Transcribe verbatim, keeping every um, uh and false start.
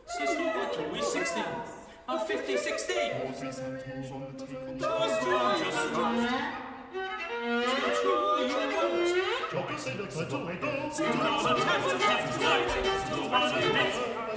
Sister, what are we? Sixteen. Uh, fifty, sixteen. Just right, just right. True, you won't. Jockey said it's a tomato. Do not attempt to tonight. Do not admit